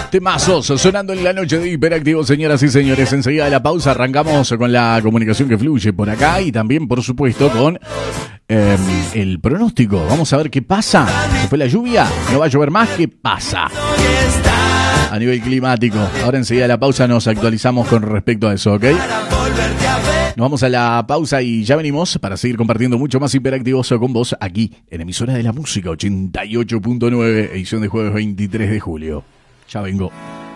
Temazos sonando en la noche de Hiperactivo, señoras y señores. Enseguida de la pausa arrancamos con la comunicación que fluye por acá y también, por supuesto, con el pronóstico. Vamos a ver qué pasa. ¿Se fue la lluvia? ¿No va a llover más? ¿Qué pasa a nivel climático? Ahora enseguida de la pausa nos actualizamos con respecto a eso, ¿ok? Nos vamos a la pausa y ya venimos para seguir compartiendo mucho más Hiperactivos con vos aquí en Emisora de la Música 88.9, edición de jueves 23 de julio. Ya vengo.